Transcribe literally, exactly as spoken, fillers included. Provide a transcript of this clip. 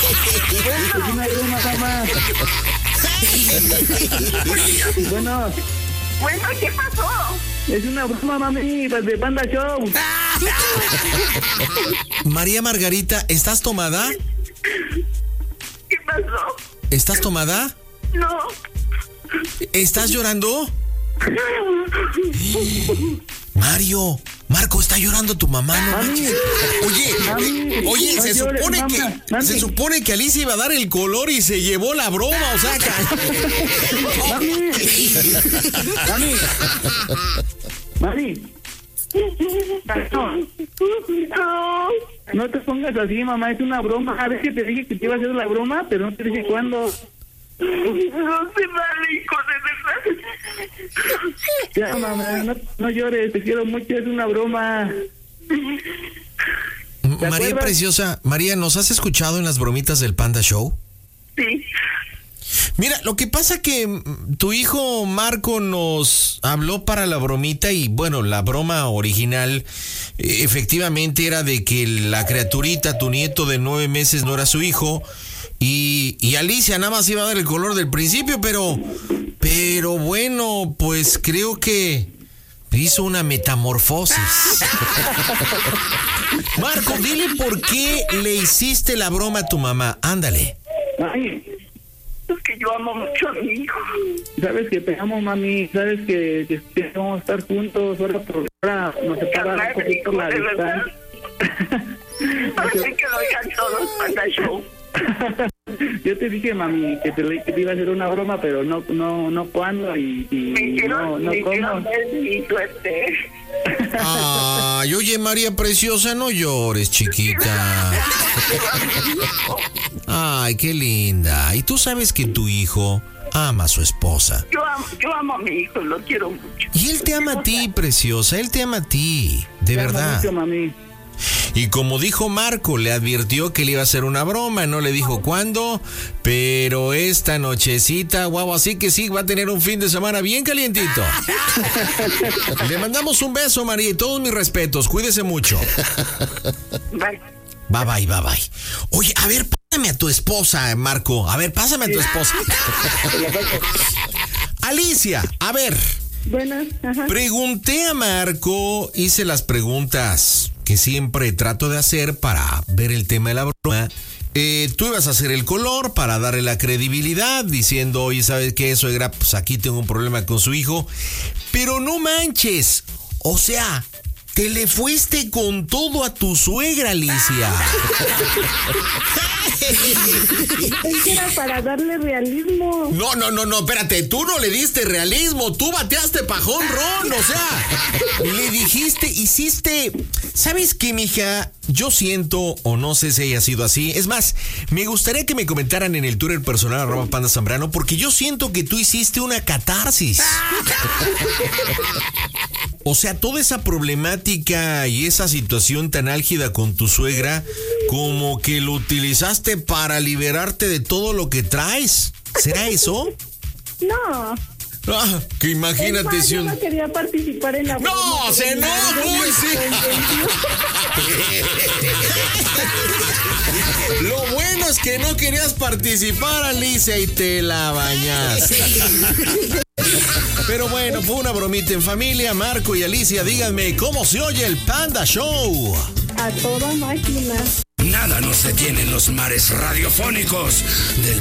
Es una broma, mamá. Bueno. Bueno, ¿qué pasó? Es una broma, mami, de Panda Show. María Margarita, ¿estás tomada? ¿Qué pasó? ¿Estás tomada? No. ¿Estás llorando? Mario, Marco, está llorando tu mamá, ¿no? Mami, Oye, mami, oye, no se llores, supone mamá, que mami. se supone que Alicia iba a dar el color y se llevó la broma, o sea, ca- mami, mami, mami. No, No. no te pongas así, mamá, es una broma. A ver que te dije que te iba a hacer la broma, pero no te dije cuándo. No se vale, hijo, de verdad. Ya, mamá, no, no llores, te quiero mucho, es una broma. María acuerdas? Preciosa, María, ¿nos has escuchado en las bromitas del Panda Show? Sí. Mira, lo que pasa que mm, tu hijo Marco nos habló para la bromita y bueno, la broma original eh, efectivamente era de que la criaturita, tu nieto de nueve meses no era su hijo y, y Alicia nada más iba a dar el color del principio, pero, pero bueno, pues creo que hizo una metamorfosis. Marco, dile por qué le hiciste la broma a tu mamá, ándale. Mami, Es que yo amo mucho a mi hijo. sabes que te amo, mami, sabes que, que, que vamos a estar juntos, ahora por ahora nos separa un poquito la De verdad. distancia. Así que lo oigan todos, Panda Show. Yo te dije, mami, que te, que te iba a hacer una broma, pero no no no cuándo y, y Me hicieron, no, no me cómo. hicieron ver mi suerte. Ay, oye, María Preciosa, no llores, chiquita. Ay, qué linda. Y tú sabes que tu hijo ama a su esposa. Yo amo, yo amo a mi hijo, lo quiero mucho. Y él te ama a ti, preciosa. Él te ama a ti, de Te amo verdad. mucho, mami. Y como dijo Marco, le advirtió que le iba a hacer una broma. No le dijo cuándo, pero esta nochecita, guau, así que sí, va a tener un fin de semana bien calientito. Le mandamos un beso, María, y todos mis respetos. Cuídese mucho. Bye. Bye, bye, bye, bye. Oye, a ver, pásame a tu esposa, Marco. A ver, pásame a tu esposa. Alicia, a ver. Buenas, ajá. Pregunté a Marco, hice las preguntas que siempre trato de hacer para ver el tema de la broma. Eh, tú ibas a hacer el color para darle la credibilidad, diciendo, oye, ¿sabes qué, suegra? Pues aquí tengo un problema con su hijo. Pero no manches, o sea, te le fuiste con todo a tu suegra, Alicia. Es que era para darle realismo. No, no, no, no, espérate, tú no le diste realismo, tú bateaste pajón ron, o sea, le dijiste, hiciste, ¿sabes qué, mija? Yo siento, o no sé si haya sido así, es más, me gustaría que me comentaran en el Twitter personal arroba Panda Zambrano, porque yo siento que tú hiciste una catarsis. O sea, toda esa problemática y esa situación tan álgida con tu suegra, como que lo utilizaste para liberarte de todo lo que traes. ¿Será eso? No. Ah, que imagínate Es más, si yo un... no quería participar en la broma, ¡No, pero se mi no! marido ¡Uy, me sí! convenció. Lo bueno es que no querías participar, Alicia, y te la bañaste. Pero bueno, fue una bromita en familia. Marco y Alicia, díganme, ¿cómo se oye el Panda Show? A toda máquina. Nada nos detiene en los mares radiofónicos del